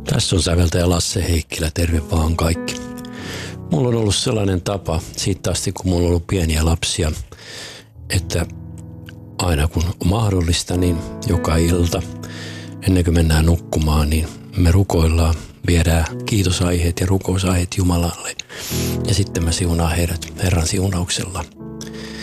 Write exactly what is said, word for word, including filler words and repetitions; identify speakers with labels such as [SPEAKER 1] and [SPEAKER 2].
[SPEAKER 1] Tässä on säveltäjä Lasse Heikkilä, terve vaan kaikki. Mulla on ollut sellainen tapa siitä asti, kun mulla on ollut pieniä lapsia, että aina kun on mahdollista, niin joka ilta, ennen kuin mennään nukkumaan, niin me rukoillaan, viedään kiitosaiheet ja rukousaiheet Jumalalle. Ja sitten mä siunaan heidät Herran siunauksella.